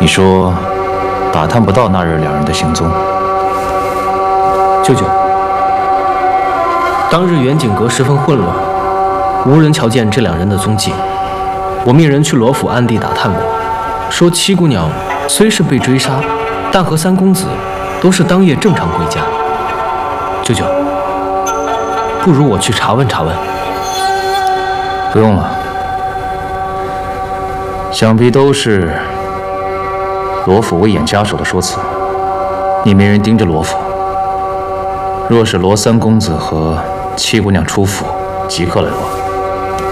你说打探不到那日两人的行踪。 舅舅，当日远景阁十分混乱，无人瞧见这两人的踪迹。我命人去罗府暗地打探过，说七姑娘虽是被追杀，但和三公子都是当夜正常归家。舅舅，不如我去查问查问。 不用了，想必都是罗府威严家属的说辞。你没人盯着罗府，若是罗三公子和七姑娘出府，即刻来报。